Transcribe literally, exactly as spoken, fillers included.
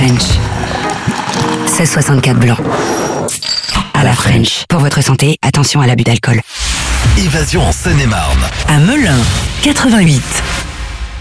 French. seize soixante-quatre blanc. À la French. Pour votre santé, attention à l'abus d'alcool. Évasion en Seine-et-Marne. À Melun, quatre-vingt-huit.